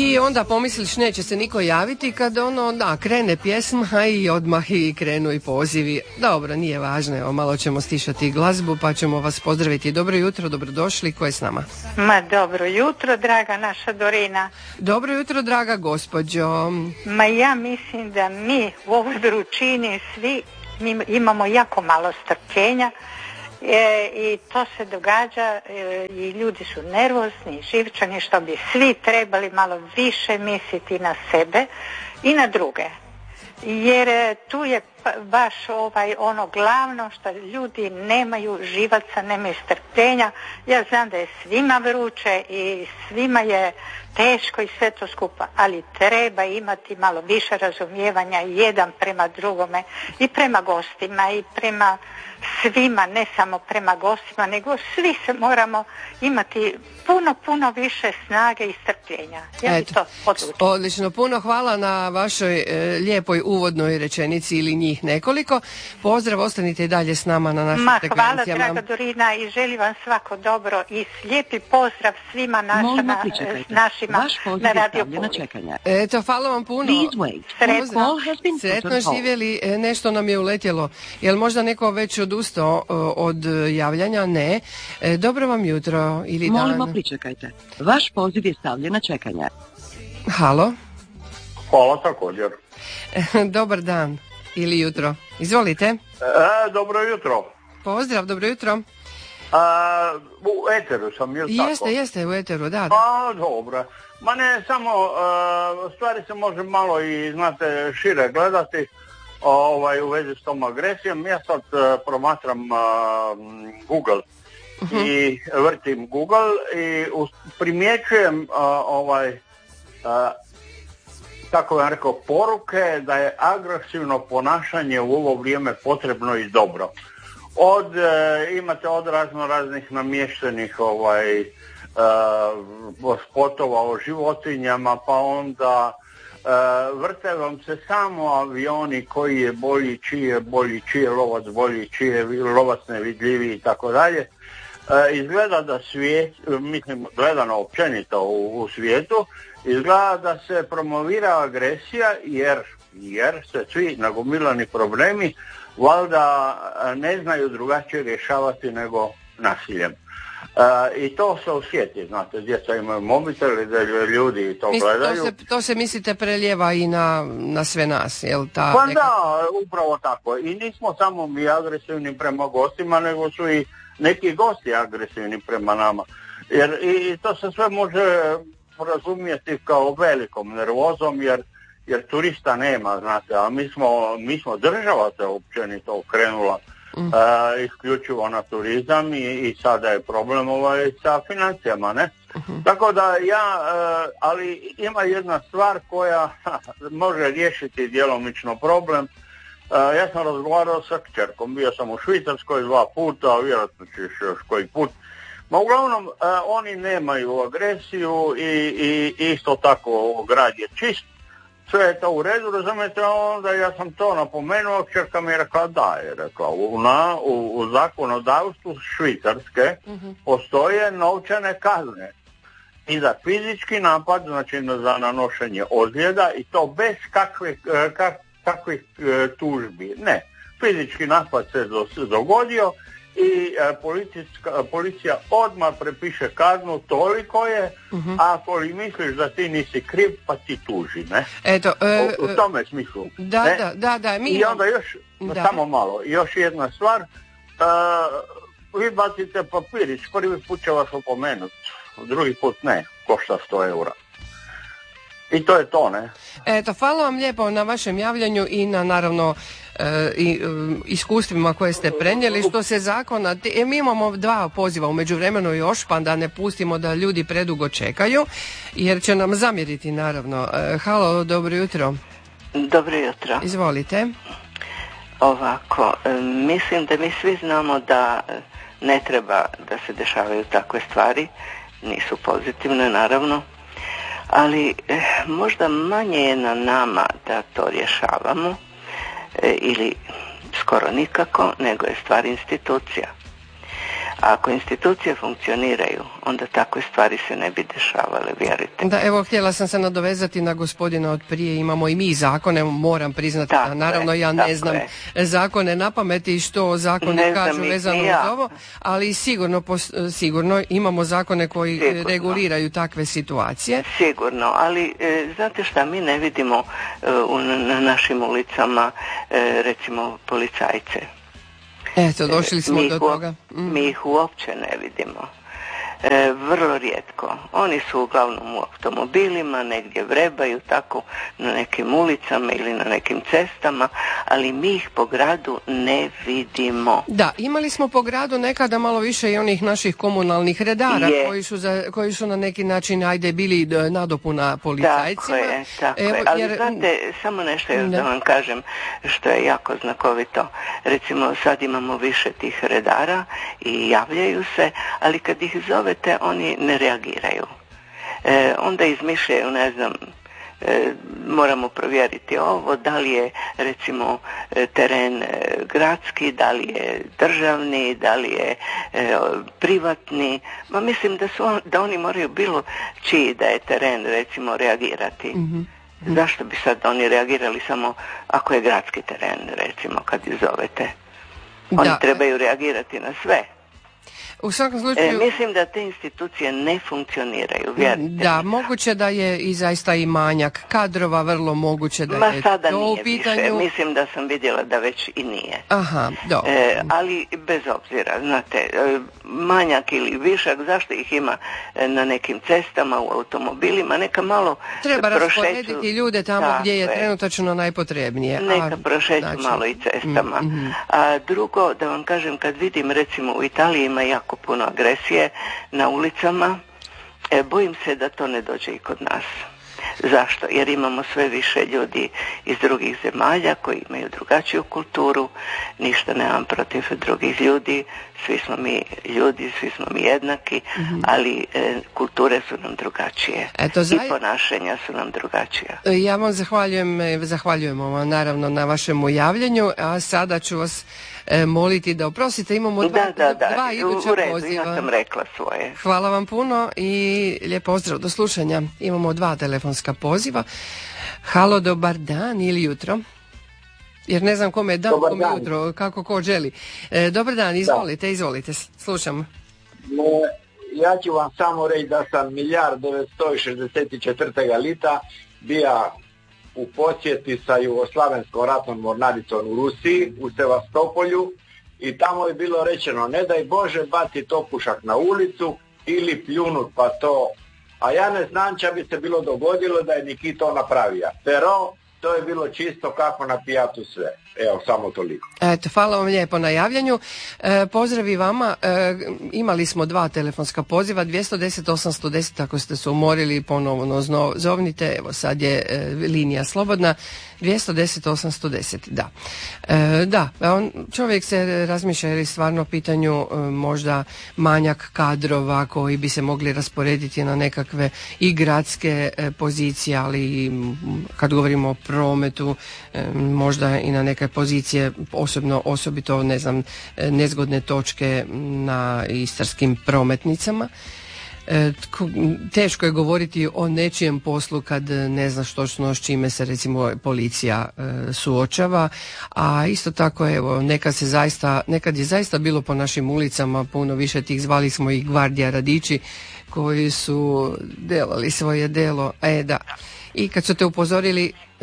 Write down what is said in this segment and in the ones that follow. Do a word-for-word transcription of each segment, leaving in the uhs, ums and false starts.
I onda pomisliš neće se niko javiti kad ono, da, krene pjesma i odmah i krenu i pozivi. Dobro, nije važno, evo malo ćemo stišati glazbu pa ćemo vas pozdraviti. Dobro jutro, dobrodošli, ko je s nama? Ma dobro jutro, draga naša Dorina. Dobro jutro, draga gospođo. Ma ja mislim da mi u ovoj vrućini svi mi imamo jako malo strpljenja. E, i to se događa e, i ljudi su nervozni i živčani, što bi svi trebali malo više misliti na sebe i na druge, jer e, tu je pa, baš ovaj ono glavno što ljudi nemaju živaca, nemaju strpljenja. Ja znam da je svima vruće i svima je teško i sve to skupa, ali treba imati malo više razumijevanja jedan prema drugome i prema gostima i prema svima, ne samo prema gostima, nego svi se moramo imati puno, puno više snage i strpljenja. Ja bi to odlučila. Odlično, puno hvala na vašoj e, lijepoj uvodnoj rečenici ili njih nekoliko. Pozdrav, ostanite i dalje s nama na našim Ma, frekvencijama. Hvala, draga Dorina, i želim vam svako dobro i lijepi pozdrav svima naša, na, našima na Radio Puli. Eto, hvala vam puno. Sretno. Sretno živjeli. E, nešto nam je uletjelo. Jel možda neko već odustao od javljanja? Ne. E, dobro vam jutro ili dan. Molimo, pričekajte. Vaš poziv je stavljen na čekanje. Halo. Hvala također. Dobar dan ili jutro. Izvolite. E, dobro jutro. Pozdrav, dobro jutro. A, u eteru sam, jel tako? Jeste, jeste, u eteru, da. da. A, dobro. Ma ne, samo uh, stvari se može malo i, znate, šire gledati ovaj, u vezi s tom agresijom. Ja sad uh, promatram uh, Google uh-huh. i vrtim Google i uh, primjećujem uh, ovaj, uh, tako vam rekao, poruke da je agresivno ponašanje u ovo vrijeme potrebno i dobro. Od, e, imate od razno raznih namještenih ovaj, e, spotova o životinjama, pa onda e, vrte vam se samo avioni koji je bolji, čiji je bolji, čiji je lovac bolji, čiji je lovac nevidljiviji i tako dalje. Izgleda da svijet, mislim, gledano općenito u, u svijetu, izgleda da se promovira agresija jer, jer se svi nagomilani problemi valjda ne znaju drugačije rješavati nego nasiljem. E, I to se osjeti, znate, djeca imaju mobitel i da ljudi to Mis, gledaju. To se, to se mislite preljeva i na, na sve nas, jel ta? Pa neka... da, upravo tako. I nismo samo mi agresivni prema gostima, nego su i neki gosti agresivni prema nama. Jer i to se sve može razumjeti kao velikom nervozom, jer jer turista nema, znate, a mi smo, mi smo država se općenito okrenula mm. uh, isključivo na turizam i, i sada je problem ovaj sa financijama, ne? Mm-hmm. Tako da ja, uh, ali ima jedna stvar koja može riješiti djelomično problem. Uh, ja sam razgovarao sa kćerkom, bio sam u Švicarskoj dva puta, a vjerojatno ću još koji put. Ma uglavnom, uh, oni nemaju agresiju i, i isto tako grad je čist. Sve je to u redu, razumijete, onda ja sam to napomenuo, kćerka mi je rekla da, je rekla, u, na, u, u zakonodavstvu Švicarske uh-huh. postoje novčane kazne i za fizički napad, znači za nanošenje ozljeda i to bez kakvih, kak, kakvih tužbi. Ne, fizički napad se dogodio i policijska, policija odmah prepiše kaznu, toliko je, uh-huh. a ako li misliš da ti nisi kriv, pa ti tuži, ne? Eto, e, u, u tome smislu. Da, ne? da, da, da. Mi I onda još, da. samo malo, još jedna stvar, uh, vi bacite papirić, prvi put će vas opomenuti, drugi put ne, košta sto eura. I to je to, ne? Eto, hvala vam lijepo na vašem javljanju i na, naravno, e, i, um, iskustvima koje ste prenijeli. Što se zakona, te, mi imamo dva poziva u međuvremenu još, pa da ne pustimo da ljudi predugo čekaju, jer će nam zamjeriti, naravno. E, halo, dobro jutro. Dobro jutro. Izvolite. Ovako, mislim da mi svi znamo da ne treba da se dešavaju takve stvari, nisu pozitivne, naravno. Ali eh, možda manje je na nama da to rješavamo eh, ili skoro nikako, nego je stvar institucija. A ako institucije funkcioniraju, onda takve stvari se ne bi dešavale, vjerujte. Da, evo, htjela sam se nadovezati na gospodina od prije, imamo i mi zakone, moram priznati, tako da naravno je, ja ne znam je. zakone na pameti i što zakoni ne kažu vezano ja. uz ovo, ali sigurno, sigurno imamo zakone koji sigurno. reguliraju takve situacije. Sigurno, ali e, znate šta, mi ne vidimo e, u, na našim ulicama e, recimo policajce. Eto, došli smo mi do ih, toga. Mm. Mi ih uopće ne vidimo. E, vrlo rijetko. Oni su uglavnom u automobilima, negdje vrebaju tako na nekim ulicama ili na nekim cestama, ali mi ih po gradu ne vidimo. Da, imali smo po gradu nekada malo više i onih naših komunalnih redara koji su, za, koji su na neki način, ajde, bili nadopuna policajcima. Tako je, tako Evo, je. Ali jer... znate, samo nešto još da. da vam kažem što je jako znakovito. Recimo, sad imamo više tih redara i javljaju se, ali kad ih zove te oni ne reagiraju. E, onda izmišljaju, ne znam, e, moramo provjeriti ovo, da li je recimo teren e, gradski, da li je državni, da li je e, privatni. Ma mislim da, su on, da oni moraju bilo čiji da je teren recimo reagirati. Mm-hmm. Zašto bi sad oni reagirali samo ako je gradski teren, recimo, kad ih zovete? Oni da. trebaju reagirati na sve. U svakom slučaju... E, mislim da te institucije ne funkcioniraju, vjerujte. Da, moguće da je i zaista i manjak kadrova, vrlo moguće da Ma je sada to u nije pitanju. Više. Mislim da sam vidjela da već i nije. Aha, dobro. E, ali bez obzira, znate, e, manjak ili višak, zašto ih ima na nekim cestama, u automobilima, neka malo treba prošeću. Treba rasporediti ljude tamo tako gdje je, je trenutačno najpotrebnije. Neka A, prošeću znači, malo i cestama. Mm-hmm. A drugo, da vam kažem, kad vidim recimo u Italiji ima jako puno agresije na ulicama, e, bojim se da to ne dođe i kod nas. Zašto? Jer imamo sve više ljudi iz drugih zemalja koji imaju drugačiju kulturu, ništa nemam protiv drugih ljudi, svi smo mi ljudi, svi smo mi jednaki, mm-hmm. ali e, kulture su nam drugačije. Eto, zaj... i ponašanja su nam drugačija. Ja vam zahvaljujem, zahvaljujemo vam naravno na vašemu javljanju, a sada ću vas e, moliti da oprostite, imamo dva, da, da, da. dva iduća u redu, poziva. Ja sam rekla svoje. Hvala vam puno i lijep pozdrav, do slušanja. Imamo dva telefonska poziva. Halo, dobar dan ili jutro? Jer ne znam kome je dan, kome je jutro, kako ko želi. E, dobar dan, izvolite, da. izvolite, slušam. Ja ću vam samo reći da sam milijard devetsto šezdeset četvrtog lita bija u posjeti sa Jugoslavenskom ratnom mornaricom u Rusiji, u Sevastopolju, i tamo je bilo rečeno, ne daj Bože bati topušak na ulicu ili pljunut pa to, a ja ne znam če bi se bilo dogodilo da je neki to napravio. Pero to je bilo čisto kako na pijatu sve. Evo, samo toliko. Eto, hvala vam lijepo na javljanju. E, pozdravi vama. E, imali smo dva telefonska poziva, dvjesto deset osamsto deset, ako ste se umorili, ponovno zovnite. Evo, sad je e, linija slobodna. dvjesto deset osamsto deset, da. E, da, on, čovjek se razmišlja ili stvarno pitanju e, možda manjak kadrova koji bi se mogli rasporediti na nekakve i gradske e, pozicije, ali i kad govorimo o prometu, e, možda i na neke pozicije, osobno, osobito, ne znam, nezgodne točke na istarskim prometnicama. E, teško je govoriti o nečijem poslu kad ne znaš točno s čime se recimo policija e, suočava, a isto tako evo nekad se zaista, nekad je zaista bilo po našim ulicama puno više tih, zvali smo ih gvardija radići, koji su delali svoje delo, e da. I kad su te upozorili, e,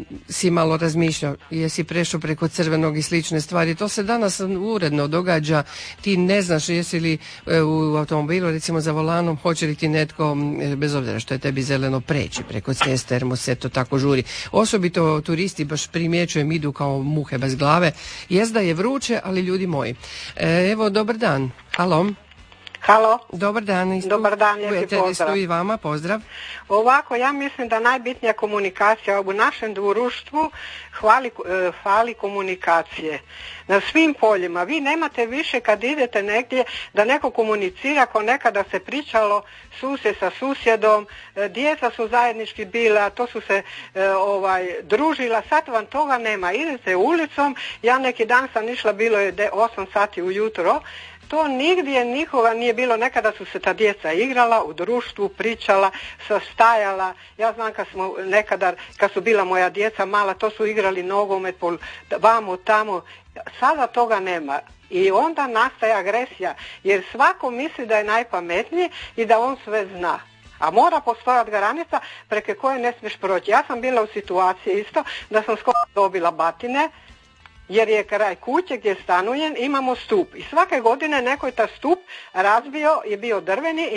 si malo razmišljao, jesi prešao preko crvenog i slične stvari. To se danas uredno događa, ti ne znaš jesi li e, u automobilu, recimo za volanom, hoće li ti netko, e, bez obzira što je tebi zeleno, preći preko ceste, jer mu se to tako žuri. Osobito turisti, baš primjećujem, idu kao muhe bez glave. Jest da je vruće, ali ljudi moji. E, evo, dobar dan. Halo. Halo. Dobar dan. Istu, Dobar dan, lijepi pozdrav. I vama, pozdrav. Ovako, ja mislim da najbitnija komunikacija u našem društvu hvali, hvali komunikacije. Na svim poljima. Vi nemate više kad idete negdje da neko komunicira ko nekada se pričalo susjed sa susjedom, djeca su zajednički bila, to su se e, ovaj družila, sad vam toga nema. Idete ulicom, ja neki dan sam išla, bilo je osam sati ujutro, to nigdje nikoga nije bilo. Nekada su se ta djeca igrala u društvu, pričala, sastajala. Ja znam kad smo nekada, kad su bila moja djeca mala, to su igrali nogomet, pol, vamo, tamo. Sada toga nema. I onda nastaje agresija, jer svako misli da je najpametniji i da on sve zna. A mora postojati granica preko koje ne smiješ proći. Ja sam bila u situaciji isto da sam skoro dobila batine, jer je kraj kuće gdje stanujem, imamo stup. I svake godine neko je ta stup razbio, je bio drveni